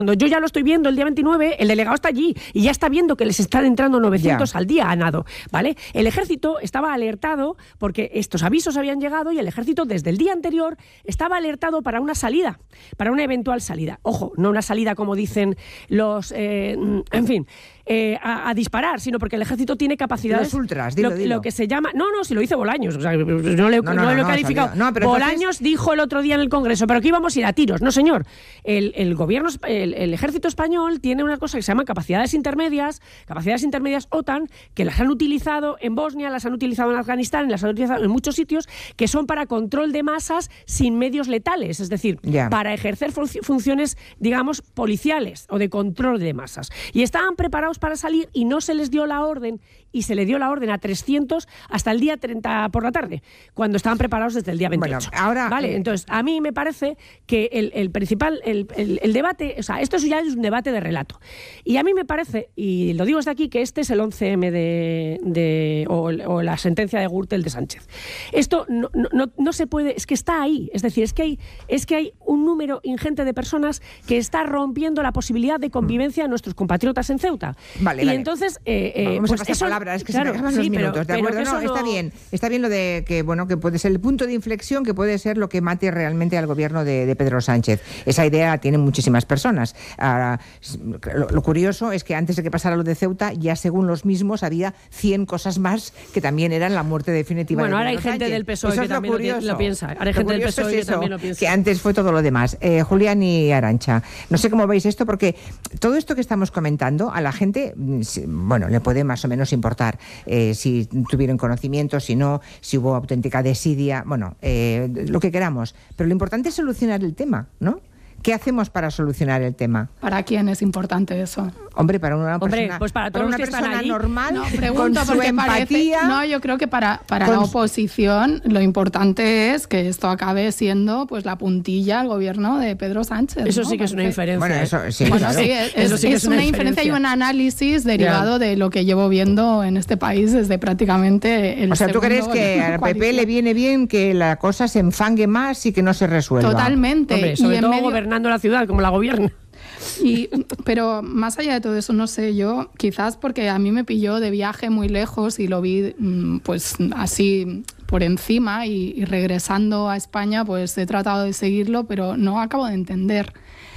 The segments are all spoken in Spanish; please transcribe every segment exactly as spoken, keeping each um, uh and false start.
Cuando yo ya lo estoy viendo el día veintinueve, el delegado está allí y ya está viendo que les están entrando novecientos ya. Al día a nado, ¿vale? El ejército estaba alertado porque estos avisos habían llegado y el ejército desde el día anterior estaba alertado para una salida, para una eventual salida. Ojo, no una salida como dicen los... Eh, en fin... Eh, a, a disparar, sino porque el ejército tiene capacidades... Los ultras, dilo, lo, dilo. lo que se llama... No, no, si lo dice Bolaños, o sea, no, le, no, no, no lo he calificado. No, Bolaños entonces... dijo el otro día en el Congreso, pero que íbamos a ir a tiros. No, señor. El, el gobierno, el, el ejército español tiene una cosa que se llama capacidades intermedias, capacidades intermedias OTAN, que las han utilizado en Bosnia, las han utilizado en Afganistán, las han utilizado en muchos sitios, que son para control de masas sin medios letales, es decir, yeah. para ejercer fun- funciones, digamos, policiales o de control de masas. Y estaban preparados para salir y no se les dio la orden, y se le dio la orden a trescientos hasta el día treinta por la tarde, cuando estaban preparados desde el día veintiocho. Bueno, ahora, ¿vale? eh... Entonces, a mí me parece que el, el principal, el, el, el debate, o sea, esto ya es un debate de relato. Y a mí me parece, y lo digo desde aquí, que este es el once eme de, de o, o la sentencia de Gürtel de Sánchez. Esto no, no, no se puede, es que está ahí, es decir, es que hay, es que hay un número ingente de personas que está rompiendo la posibilidad de convivencia de nuestros compatriotas en Ceuta. Vale, y vale. entonces eh, eh, vamos pues a pasar eso, palabras, es que claro, se me acaban sí, los pero, minutos, ¿de pero acuerdo? No, no... está bien, está bien lo de que, bueno, que puede ser el punto de inflexión, que puede ser lo que mate realmente al gobierno de, de Pedro Sánchez. Esa idea la tienen muchísimas personas. Ahora, lo, lo curioso es que antes de que pasara lo de Ceuta, ya según los mismos había cien cosas más que también eran la muerte definitiva bueno, de Pedro ahora hay gente Sánchez. del P S O E eso que es lo también curioso. Lo, lo piensa. Ahora hay lo gente del P S O E es que eso, también lo piensa. Que antes fue todo lo demás. Eh, Julián y Arantxa, no sé cómo veis esto, porque todo esto que estamos comentando a la gente, bueno, le puede más o menos importar eh, si tuvieron conocimiento, si no, si hubo auténtica desidia, bueno, eh, lo que queramos. Pero lo importante es solucionar el tema, ¿no? ¿Qué hacemos para solucionar el tema? ¿Para quién es importante eso? Hombre, para una Hombre, persona, pues para, para una que persona allí, normal, no, pregunto con su porque empatía... Parece, no, yo creo que para, para con... la oposición lo importante es que esto acabe siendo pues la puntilla al gobierno de Pedro Sánchez. Eso ¿no? sí que es una inferencia. Bueno, eso sí, bueno, claro. sí, es, eso sí que es, es una, una inferencia y un análisis derivado yeah. de lo que llevo viendo en este país desde prácticamente el O sea, ¿tú crees que al P P le viene bien que la cosa se enfangue más y que no se resuelva? Totalmente. Hombre, sobre y todo medio... gobernando la ciudad como la gobierna. Y, pero más allá de todo eso, no sé, yo quizás porque a mí me pilló de viaje muy lejos y lo vi pues así por encima y, y regresando a España pues he tratado de seguirlo, pero no acabo de entender.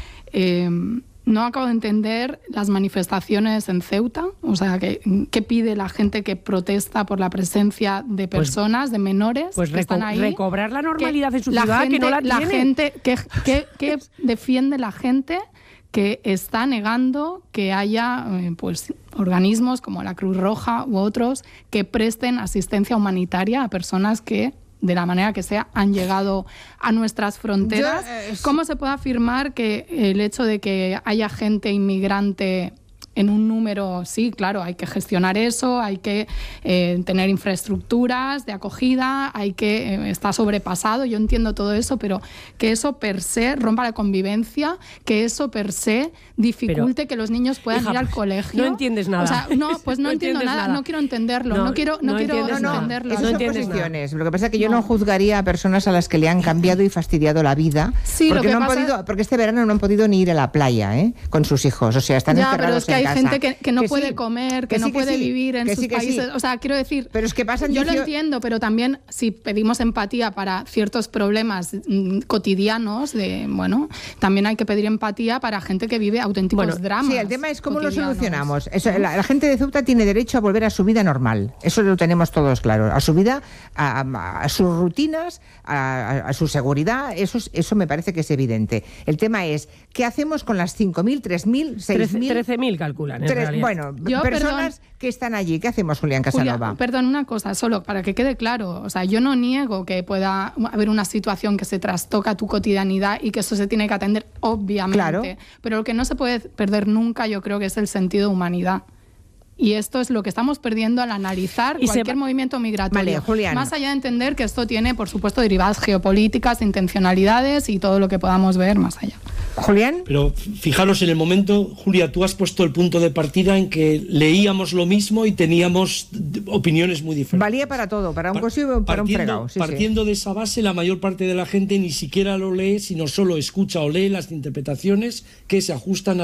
Eh, no acabo de entender las manifestaciones en Ceuta, o sea, ¿qué, qué pide la gente que protesta por la presencia de personas, pues, de menores pues que reco- están ahí? recobrar la normalidad que en su la ciudad, gente, que no la, la tiene. Gente, ¿qué, qué, qué defiende la gente que está negando que haya eh, pues, organismos como la Cruz Roja u otros que presten asistencia humanitaria a personas que, de la manera que sea, han llegado a nuestras fronteras? Yo, eh, ¿Cómo se puede afirmar que el hecho de que haya gente inmigrante en un número, sí, claro, hay que gestionar eso, hay que eh, tener infraestructuras de acogida, hay que eh, está sobrepasado, yo entiendo todo eso, pero que eso per se rompa la convivencia, que eso per se dificulte pero, que los niños puedan hija, ir al colegio. No entiendes nada. O sea, no, pues no, no entiendo nada, nada, no quiero entenderlo, no, no quiero, no, no quiero entenderlo. Esas son posiciones. Lo que pasa es que yo no. no juzgaría a personas a las que le han cambiado y fastidiado la vida, sí, porque, lo que no han pasa... podido, porque este verano no han podido ni ir a la playa, ¿eh? Con sus hijos, o sea, están ya, encerrados pero es que en hay casa. gente que, que no que puede sí, comer, que, que no sí, que puede sí, vivir en que sus sí, que países. Sí. O sea, quiero decir, pero es que pasan yo dicio... lo entiendo, pero también si pedimos empatía para ciertos problemas mmm, cotidianos, de bueno, también hay que pedir empatía para gente que vive auténticos bueno, dramas. Sí, el tema es cómo lo solucionamos. Eso, la, la gente de Ceuta tiene derecho a volver a su vida normal. Eso lo tenemos todos claro. A su vida, a, a, a sus rutinas, a, a su seguridad. Eso, eso me parece que es evidente. El tema es, ¿qué hacemos con las cinco mil, tres mil, seis mil? trece mil calculan, en tres, bueno, yo, personas perdón, que están allí. ¿Qué hacemos, Julián Casanova? Julia, perdón, una cosa, solo para que quede claro. O sea, yo no niego que pueda haber una situación que se trastoca tu cotidianidad y que eso se tiene que atender, obviamente. Claro. Pero lo que no se puede perder nunca, yo creo que es el sentido de humanidad. Y esto es lo que estamos perdiendo al analizar y cualquier se... movimiento migratorio. Vale, Julián. Más allá de entender que esto tiene, por supuesto, derivadas geopolíticas, intencionalidades y todo lo que podamos ver más allá. Julián. Pero fijaros en el momento, Julia, tú has puesto el punto de partida en que leíamos lo mismo y teníamos opiniones muy diferentes. Valía para todo, para un cocido y para partiendo, un fregado. Sí, partiendo sí. de esa base, la mayor parte de la gente ni siquiera lo lee, sino solo escucha o lee las interpretaciones que se ajustan a